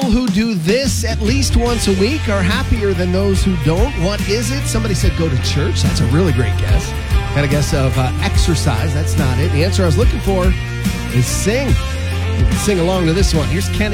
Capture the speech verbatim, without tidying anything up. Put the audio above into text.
who do this at least once a week are happier than those who don't. What is it? Somebody said go to church. That's a really great guess. Got a guess of uh, exercise. That's not it. The answer I was looking for is sing. You can sing along to this one. Here's Kenny.